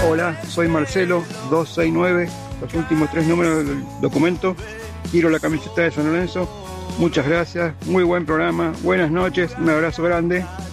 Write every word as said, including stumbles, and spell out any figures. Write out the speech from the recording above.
Hola, soy Marcelo, doscientos sesenta y nueve, los últimos tres números del documento. Quiero la camiseta de San Lorenzo. Muchas gracias, muy buen programa, buenas noches, un abrazo grande.